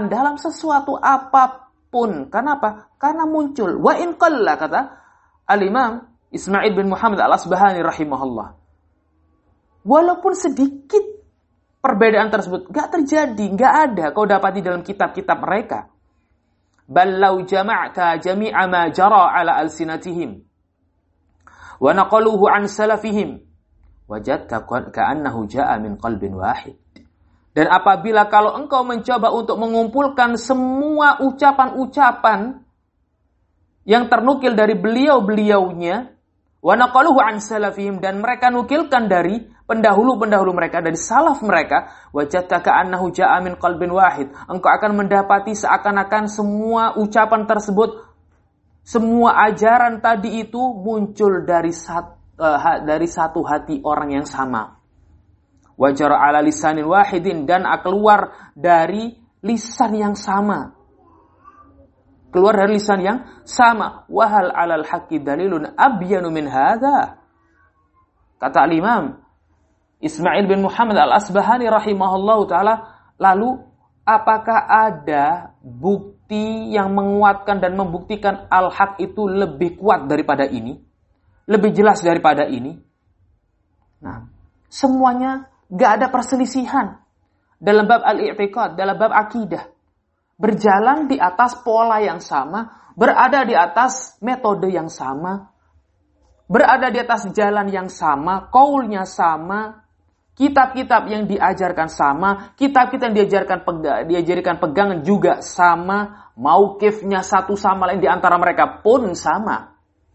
perbedaan dalam sesuatu apapun. Kenapa? Karena muncul. Wa in qalla, kata Al-Imam Ismail bin Muhammad Al-Asbahani rahimahullah. Walaupun sedikit perbedaan tersebut gak terjadi, gak ada kau dapati dalam kitab-kitab mereka. Bal law jama'ta jami'a ma jara ala alsinatihim wa naqaluhu an salafihim wajadta ka'annahu ja'a min qalbin wahid. Dan apabila kalau engkau mencoba untuk mengumpulkan semua ucapan-ucapan yang ternukil dari beliau-beliaunya, wa naqaluhu an salafihim, dan mereka nukilkan dari pendahulu-pendahulu mereka, dari salaf mereka, wajadta ka'annahu ja'a min qalbin wahid. Engkau akan mendapati seakan-akan semua ucapan tersebut, semua ajaran tadi itu muncul dari satu hati orang yang sama. Wajara ala lisanin wahidin, dan keluar dari lisan yang sama. Keluar dari lisan yang sama. Wahal alal haqqi dalilun abyanu min hadza. Kata Al-Imam Ismail bin Muhammad Al-Asbahani rahimahullahu ta'ala, lalu apakah ada bukti yang menguatkan dan membuktikan al-haq itu lebih kuat daripada ini? Lebih jelas daripada ini? Nah, semuanya gak ada perselisihan dalam bab al-i'tiqad, dalam bab akidah. Berjalan di atas pola yang sama, berada di atas metode yang sama, berada di atas jalan yang sama, qaulnya sama, kitab-kitab yang diajarkan sama, kitab-kitab yang diajarkan pegangan juga sama, mauqifnya satu sama lain di antara mereka pun sama.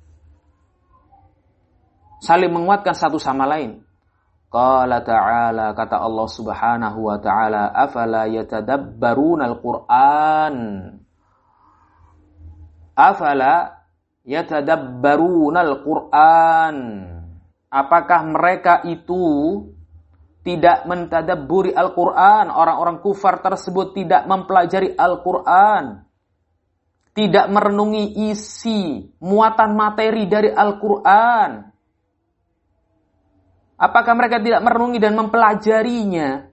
Saling menguatkan satu sama lain. Qala ta'ala, kata Allah subhanahu wa ta'ala, afala yatadabbaruna al-Qur'an. Afala yatadabbaruna al-Qur'an. Apakah mereka itu tidak mentadabburi Al-Quran? Orang-orang kufar tersebut tidak mempelajari Al-Quran, tidak merenungi isi, muatan materi dari Al-Quran. Apakah mereka tidak merenungi dan mempelajarinya?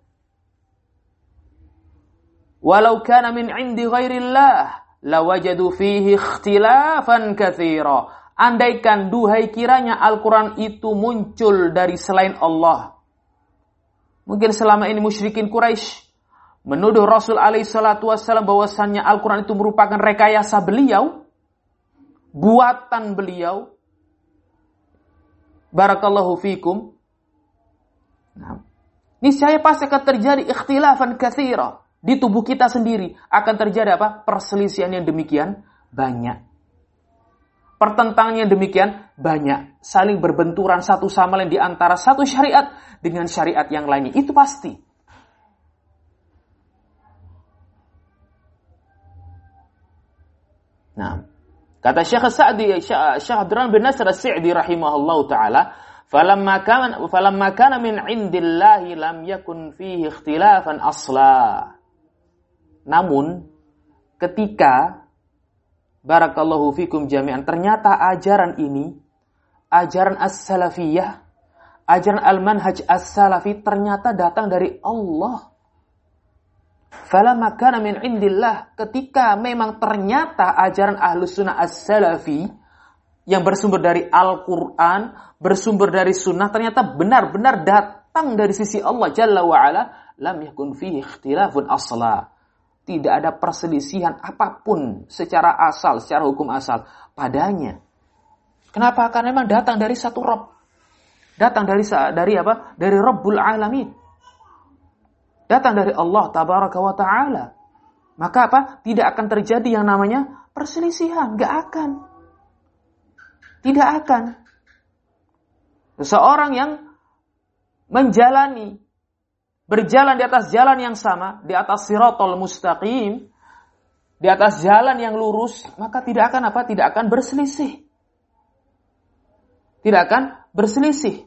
Walau kana min indi ghairillah lawajadu fihi ikhtilafan katsira. Andaikan, duhai kiranya Al-Quran itu muncul dari selain Allah. Mungkin selama ini musyrikin Quraisy menuduh Rasul alaihi salatu wassalam bahwasannya Al-Quran itu merupakan rekayasa beliau, buatan beliau. Barakallahu fikum. Nah, niscaya pasti akan terjadi ikhtilafan katsira. Di tubuh kita sendiri akan terjadi apa? Perselisihan yang demikian banyak. Pertentangan yang demikian banyak. Saling berbenturan satu sama lain di antara satu syariat dengan syariat yang lainnya. Itu pasti. Nah, kata Syekh Abdurrahman bin Nasr As-Sa'di rahimahullahu ta'ala, falamma kana min indillahi lam yakun fihi ikhtilafan asla. Namun ketika barakallahu fikum jami'an, ternyata ajaran ini, ajaran as-salafiyah, ajaran al-manhaj as-salafi ternyata datang dari Allah. Falamma kana min indillah, ketika memang ternyata ajaran ahlus sunnah as-salafi yang bersumber dari Al-Quran, bersumber dari sunnah, ternyata benar-benar datang dari sisi Allah Jalla wa'ala, lam yakun fihi ikhtilafun asla. Tidak ada perselisihan apapun secara asal, secara hukum asal padanya. Kenapa? Karena memang datang dari satu Rabb. Datang dari apa? Dari Rabbul Alamin. Datang dari Allah Tabaraka wa Ta'ala. Maka apa? Tidak akan terjadi yang namanya perselisihan. Gak akan. Tidak akan. Seseorang yang berjalan di atas jalan yang sama, di atas siratal mustaqim, di atas jalan yang lurus, maka tidak akan apa? Tidak akan berselisih. Tidak akan berselisih.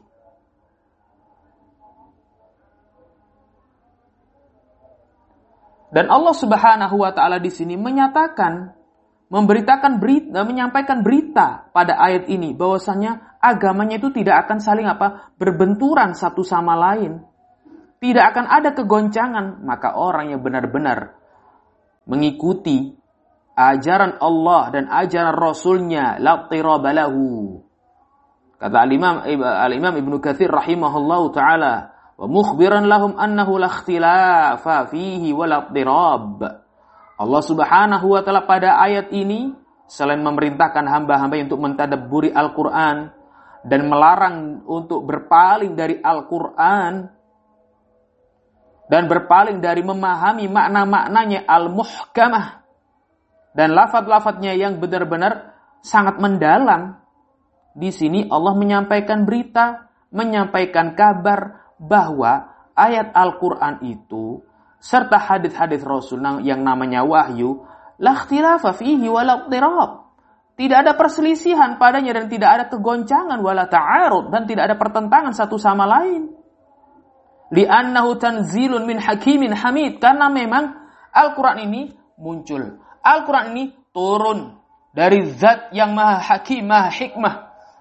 Dan Allah Subhanahu wa taala di sini menyatakan, menyampaikan berita pada ayat ini bahwasanya agamanya itu tidak akan saling apa? Berbenturan satu sama lain. Tidak akan ada kegoncangan. Maka orang yang benar-benar mengikuti ajaran Allah dan ajaran Rasulnya, la tiraba lahu. Kata Al-Imam Ibnu Katsir rahimahullahu taala, wa mukhbiran lahum annahu la ikhtilafa fihi wa la tirab. Allah Subhanahu wa taala pada ayat ini selain memerintahkan hamba-hamba untuk mentadabburi Al-Qur'an dan melarang untuk berpaling dari Al-Qur'an dan berpaling dari memahami makna-maknanya al-muhkamah dan lafaz-lafaznya yang benar-benar sangat mendalam. Di sini Allah menyampaikan berita, menyampaikan kabar bahwa ayat Al-Qur'an itu serta hadis-hadis Rasul yang namanya wahyu, la ikhtilafa fihi wa la idtirab. Tidak ada perselisihan padanya dan tidak ada kegoncangan wala ta'arud dan tidak ada pertentangan satu sama lain. Li'annahu tanzilun min hakimin hamid, karena memang Al-Qur'an ini muncul. Al-Quran ini turun dari zat yang maha hakim, maha hikmah,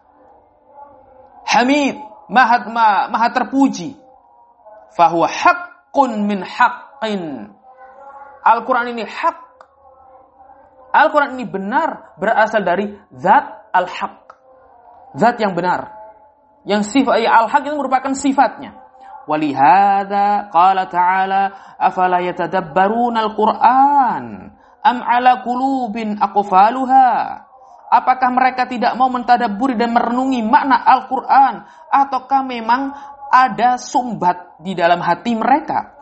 hamid, maha terpuji. Fahuwa haqqun min haqqin. Al-Quran ini hak. Al-Quran ini benar, berasal dari zat al-haq, zat yang benar. Yang sifat al-haq itu merupakan sifatnya. Walihada qala ta'ala afala yatadabbaruna al-Quran am ala qulubin aqfaluha. Apakah mereka tidak mau mentadabburi dan merenungi makna Al-Quran, ataukah memang ada sumbat di dalam hati mereka?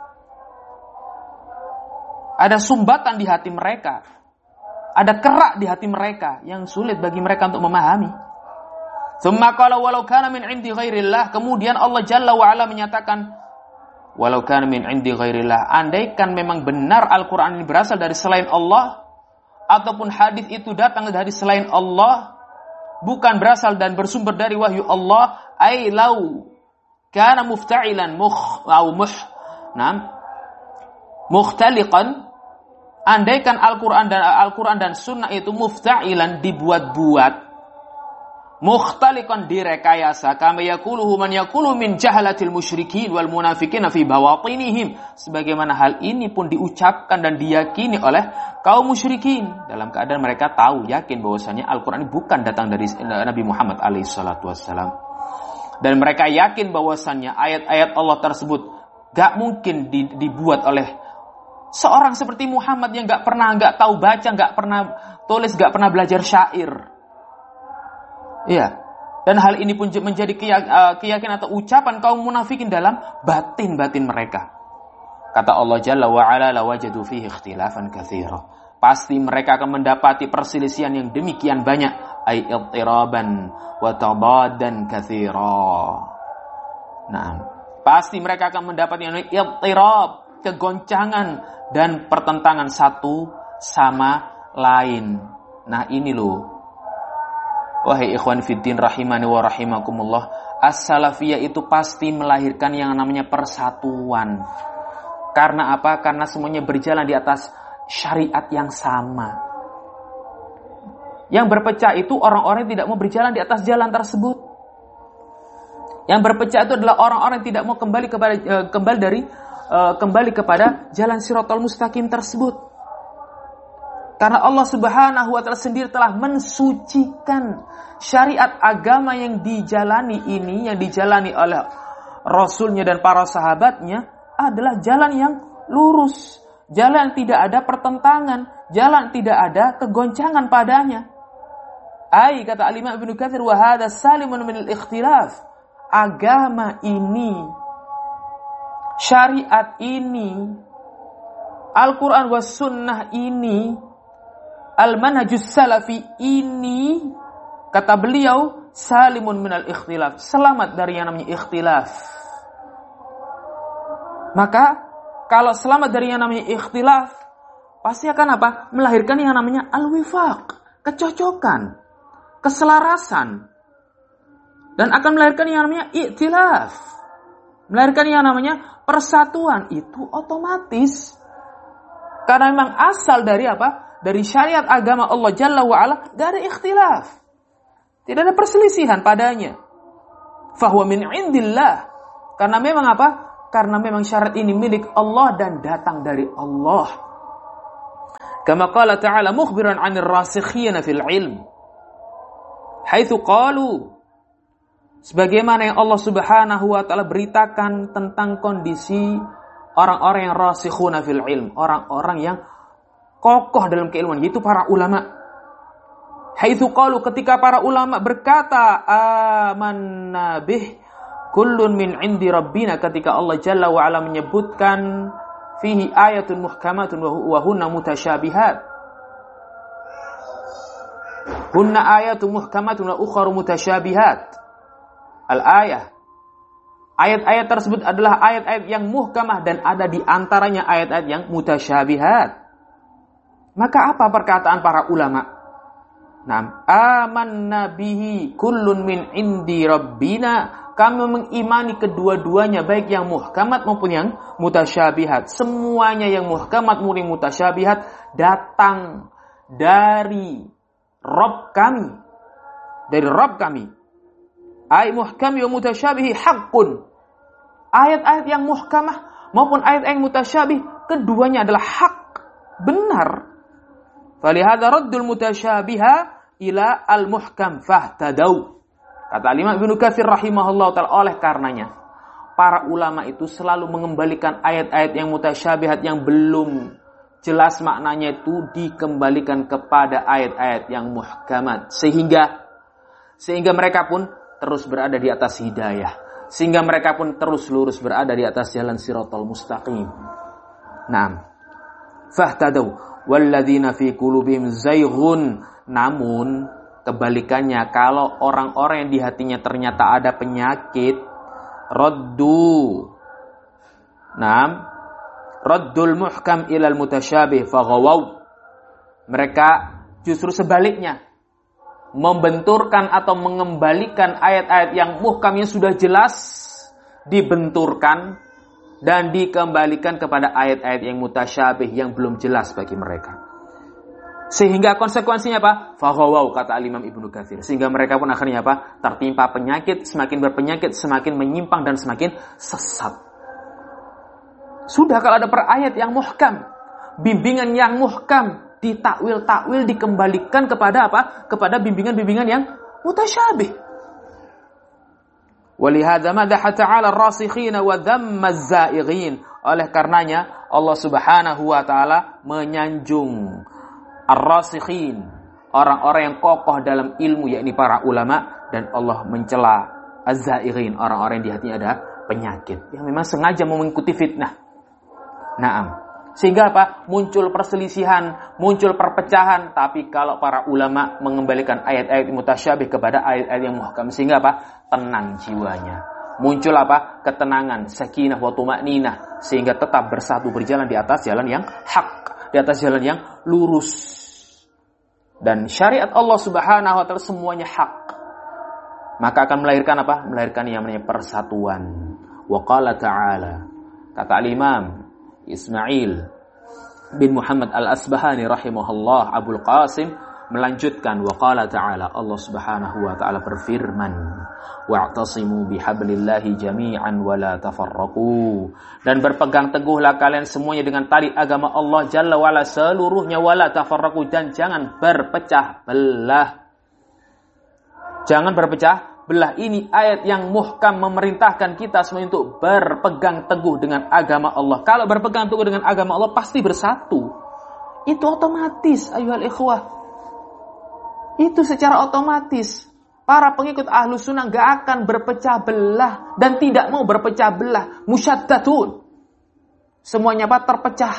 Ada sumbatan di hati mereka, ada kerak di hati mereka yang sulit bagi mereka untuk memahami. Tsumma qala walau kana min 'indi ghairillah. Kemudian Allah Jalla wa Ala menyatakan, walau kana min 'indi ghairillah, andaikan memang benar Al-Qur'an ini berasal dari selain Allah, ataupun hadis itu datang dari selain Allah, bukan berasal dan bersumber dari wahyu Allah, ai lau kana mufta'ilan mukhtaliqan, andaikan Al-Qur'an dan sunnah itu mufta'ilan, dibuat-buat, mukhtaliqan, direkayasa, kama yaquluhu man yaqulu min jahalatil musyrikin wal munafiqin fi bawatinihim, sebagaimana hal ini pun diucapkan dan diyakini oleh kaum musyrikin dalam keadaan mereka tahu, yakin bahwasanya Al-Qur'an ini bukan datang dari Nabi Muhammad alaihi salatu wassalam, dan mereka yakin bahwasanya ayat-ayat Allah tersebut gak mungkin dibuat oleh seorang seperti Muhammad yang gak tahu baca, gak pernah tulis, gak pernah belajar syair. Iya, dan hal ini pun menjadi keyakinan atau ucapan kaum munafikin dalam batin-batin mereka. Kata Allah Jalla wa Ala, la wajadu fihi ikhtilafan katsira. Pasti mereka akan mendapati perselisihan yang demikian banyak, ay ittiraban wa tadadan katsira. Nah, pasti mereka akan mendapati yang ittirab, kegoncangan dan pertentangan satu sama lain. Nah, ini loh, wahai ikhwan fiddin rahimani wa rahimakumullah, as-salafiyah itu pasti melahirkan yang namanya persatuan. Karena apa? Karena semuanya berjalan di atas syariat yang sama. Yang berpecah itu orang-orang yang tidak mau berjalan di atas jalan tersebut. Yang berpecah itu adalah orang-orang yang tidak mau kembali kepada jalan Shiratal Mustaqim tersebut. Karena Allah Subhanahu wa Ta'ala sendiri telah mensucikan syariat agama yang dijalani ini, yang dijalani oleh Rasulnya dan para sahabatnya, adalah jalan yang lurus, jalan yang tidak ada pertentangan, jalan tidak ada kegoncangan padanya. Ai, kata Al-Imam Ibnu Katsir, wa hadza salimun min al-ikhtilaf. Agama ini, syariat ini, Al-Quran was sunnah ini, al-manhajus salafi ini, kata beliau, salimun minal ikhtilaf, selamat dari yang namanya ikhtilaf. Maka kalau selamat dari yang namanya ikhtilaf, pasti akan apa? Melahirkan yang namanya al-wifaq, kecocokan, keselarasan, dan akan melahirkan yang namanya i'tilaf, melahirkan yang namanya persatuan. Itu otomatis, karena memang asal dari apa? Dari syariat agama Allah Jalla wa'ala, gak ada ikhtilaf, tidak ada perselisihan padanya. Fahuwa min indillah, karena memang apa? Karena memang syariat ini milik Allah dan datang dari Allah. Kama qala ta'ala mukhbiran 'anil rasikhina fil ilm. Haitsu qalu, sebagaimana yang Allah Subhanahu wa taala beritakan tentang kondisi orang-orang yang rasikhuna fil ilm, orang-orang yang kokoh dalam keilmuan, yaitu para ulama. Haitsu qalu, ketika para ulama berkata amanna bih kullun min indi rabbina, ketika Allah Jalla wa ala menyebutkan fihi ayatun muhkamatun wa hunna mutasyabihat. Hunna ayatun muhkamatun wa ukharu mutasyabihat. Al-ayah. Ayat-ayat tersebut adalah ayat-ayat yang muhkamah dan ada di antaranya ayat-ayat yang mutasyabihat. Maka apa perkataan para ulama? Naam, amanna bihi kullun min indi rabbina. Kami mengimani kedua-duanya, baik yang muhkamat maupun yang mutasyabihat. Semuanya yang muhkamat maupun mutasyabihat datang dari Rabb kami. Dari Rabb kami. Ayat muhkami wa mutasyabihi haqqun. Ayat-ayat yang muhkamah maupun ayat-ayat yang mutasyabih, keduanya adalah hak, benar. Falihada raddul mutasyabiha ila al-muhkam fahtadau. Kata Imam Ibnu Katsir rahimahullah ta'ala, oleh karenanya para ulama itu selalu mengembalikan ayat-ayat yang mutasyabihat yang belum jelas maknanya itu dikembalikan kepada ayat-ayat yang muhkamat, sehingga mereka pun terus berada di atas hidayah, sehingga mereka pun terus lurus berada di atas jalan siratal mustaqim. Naam. Fahtadau walladzina fi qulubihim zayghun. Namun kebalikannya, kalau orang-orang yang di hatinya ternyata ada penyakit, raddul muhkam ilal mutasyabih faghawaw. Mereka justru sebaliknya membenturkan atau mengembalikan ayat-ayat yang muhkamnya sudah jelas, dibenturkan dan dikembalikan kepada ayat-ayat yang mutasyabih yang belum jelas bagi mereka. Sehingga konsekuensinya apa? Faghawaw, kata Imam Ibnu Katsir. Sehingga mereka pun akhirnya apa? Tertimpa penyakit, semakin berpenyakit, semakin menyimpang dan semakin sesat. Sudah kalau ada perayat yang muhkam, bimbingan yang muhkam, ditakwil-takwil, dikembalikan kepada apa? Kepada bimbingan-bimbingan yang mutasyabih. Walihadza madaha ta'ala ar-rasikhina wa dhamma az-zaighin. Oleh karenanya Allah Subhanahu wa taala menyanjung ar-rasikhin, orang-orang yang kokoh dalam ilmu, yakni para ulama, dan Allah mencela az-zaighin, orang-orang yang di hatinya ada penyakit, yang memang sengaja mau mengikuti fitnah. Naam. Sehingga apa? Muncul perselisihan, muncul perpecahan, tapi kalau para ulama mengembalikan ayat-ayat mutasyabih kepada ayat-ayat yang muhkam, sehingga apa? Tenang jiwanya. Muncul apa? Ketenangan, sakinah wa tuma'ninah, sehingga tetap bersatu berjalan di atas jalan yang hak, di atas jalan yang lurus. Dan syariat Allah Subhanahu wa taala semuanya hak. Maka akan melahirkan apa? Melahirkan yang namanya persatuan. Wa qala ta'ala, kata al-Imam Ismail bin Muhammad al-Asbahani rahimahullah, Abul Qasim, melanjutkan, wa qala ta'ala, Allah Subhanahu wa taala berfirman, wa'tasimu bihablillahi jami'an wa la tafarraqu. Dan berpegang teguhlah kalian semuanya dengan tali agama Allah Jalla wa ala seluruhnya, wa la tafarraqu, dan jangan berpecah belah. Jangan berpecah belah. Ini ayat yang muhkam memerintahkan kita semua untuk berpegang teguh dengan agama Allah. Kalau berpegang teguh dengan agama Allah pasti bersatu. Itu otomatis, ayuhal ikhwah. Itu secara otomatis. Para pengikut Ahlus Sunnah gak akan berpecah belah dan tidak mau berpecah belah. Musyaddatun. Semuanya apa? Terpecah.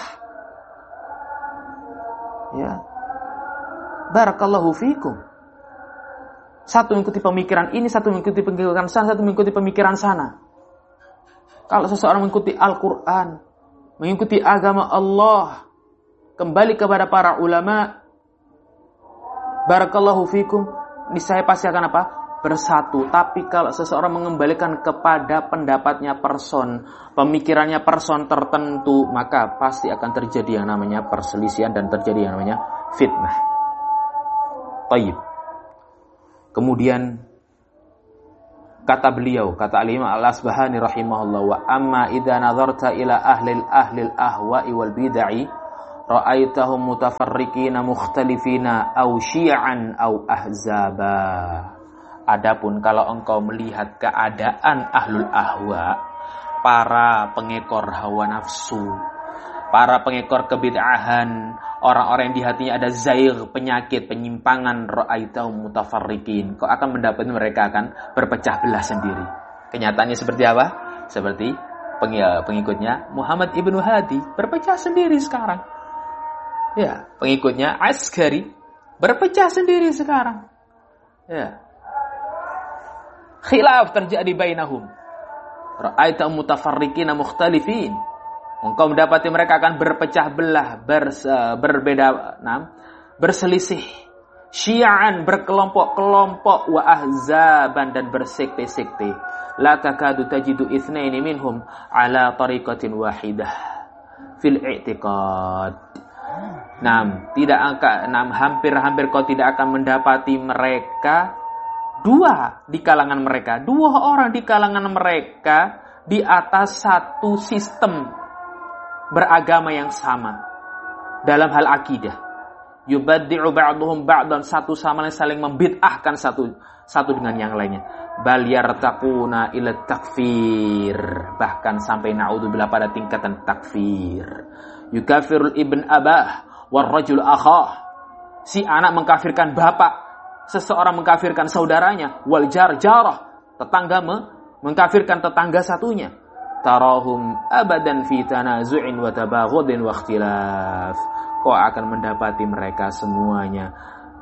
Ya. Barakallahu fikum. Satu mengikuti pemikiran ini, satu mengikuti pemikiran sana, satu mengikuti pemikiran sana. Kalau seseorang mengikuti Al-Quran, mengikuti agama Allah, kembali kepada para ulama, barakallahu fikum, niscaya pasti akan apa? Bersatu. Tapi kalau seseorang mengembalikan kepada pendapatnya person, pemikirannya person tertentu, maka pasti akan terjadi yang namanya perselisihan dan terjadi yang namanya fitnah. Tayyib. Kemudian kata beliau, kata Al-Imam Al-Asbahani rahimahullah, wa amma idza nazarta ila ahli ahwa'i wal bid'ah ra'aitahum mutafarriqina mukhtalifina aw syi'an aw ahzaba. Adapun kalau engkau melihat keadaan ahlul ahwa, para pengekor hawa nafsu, para pengekor kebid'ahan, orang-orang yang di hatinya ada zair, penyakit, penyimpangan, ra'aitahum mutafarriqin, kau akan mendapati mereka akan berpecah belah sendiri. Kenyataannya seperti apa? Seperti pengikutnya Muhammad ibnu Hadi berpecah sendiri sekarang. Ya, pengikutnya Askari berpecah sendiri sekarang. Ya. Khilaf terjadi bainahum. Ra'aitahum mutafarriqina mukhtalifin. Engkau mendapati mereka akan berpecah belah, berselisih, syi'an, berkelompok-kelompok, wa ahzaban, dan bersekte-sekte. La takadu tajidu itsnaini minhum ala tariqatin wahidah fil i'tiqad. Hampir-hampir kau tidak akan mendapati mereka dua orang di kalangan mereka di atas satu sistem beragama yang sama dalam hal akidah. Yubaddi'u ba'duhum ba'dan, satu sama lain saling membid'ahkan satu dengan yang lainnya. Bal yartaquna ila takfir, bahkan sampai naudzubillah pada tingkatan takfir. Yukafirul ibn abah war rajul akhah, si anak mengkafirkan bapak, seseorang mengkafirkan saudaranya, wal jarah, tetangga mengkafirkan tetangga satunya. Tarahum abadan fi tanazu'in wa tabaghudin wa ikhtilaf. Kau akan mendapati mereka semuanya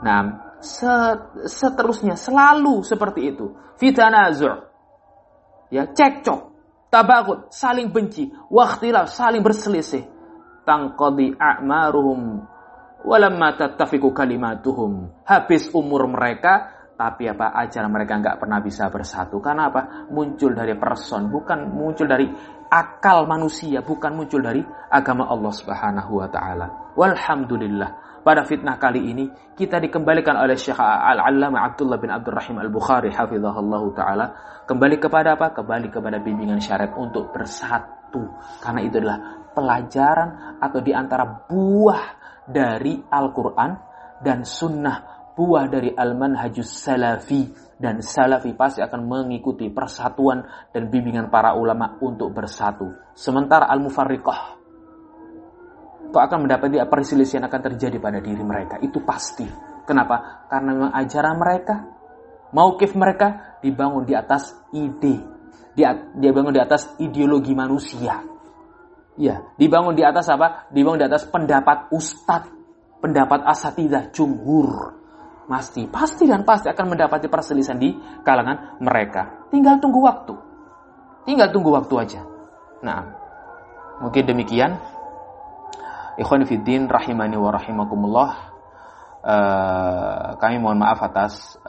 seterusnya selalu seperti itu. Fi tanazu', ya, cekcok, tabaghud, saling benci, wa ikhtilaf, saling berselisih. Tanqadi a'maruhum walamma tattafiqu kalimatuhum. Habis umur mereka, tapi ajaran mereka enggak pernah bisa bersatu. Karena apa? Muncul dari person, bukan muncul dari akal manusia, bukan muncul dari agama Allah Subhanahu wa taala. Walhamdulillah, pada fitnah kali ini kita dikembalikan oleh Syekh Al-Allamah Abdullah bin Abdurrahim Al-Bukhari hafizahullahu taala kembali kepada apa? Kembali kepada bimbingan syariat untuk bersatu. Karena itu adalah pelajaran atau di antara buah dari Al-Quran dan Sunnah, buah dari Al-Manhajus Salafi, dan Salafi pasti akan mengikuti persatuan dan bimbingan para ulama untuk bersatu. Sementara Al-Mufarriqah, kau akan mendapati perselisihan akan terjadi pada diri mereka, itu pasti. Kenapa? Karena memang ajaran mereka, mauqif mereka dibangun di atas ide, dia bangun di atas ideologi manusia. Ya, dibangun di atas apa? Dibangun di atas pendapat ustadz, pendapat asatidzah, jumhur. Pasti akan mendapati perselisihan di kalangan mereka. Tinggal tunggu waktu aja. Nah, mungkin demikian. Ikhwan fiddin rahimani wa rahimakumullah. Kami mohon maaf atas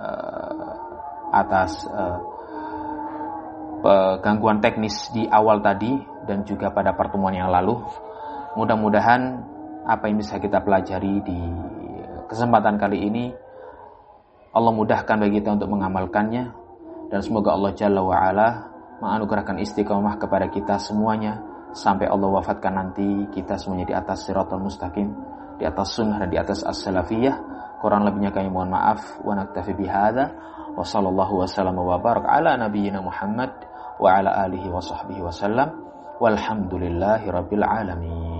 gangguan teknis di awal tadi dan juga pada pertemuan yang lalu. Mudah-mudahan apa yang bisa kita pelajari di kesempatan kali ini Allah mudahkan bagi kita untuk mengamalkannya, dan semoga Allah Jalla wa'ala menganugerahkan istiqamah kepada kita semuanya sampai Allah wafatkan nanti kita semuanya di atas siratal mustaqim, di atas sunnah dan di atas as-salafiyah. Kurang lebihnya kami mohon maaf. Wa naktafi bihadza wa sallallahu wasallam wa barak ala nabiyyina Muhammad wa ala alihi wa sahbihi wasallam walhamdulillahi rabbil alamin.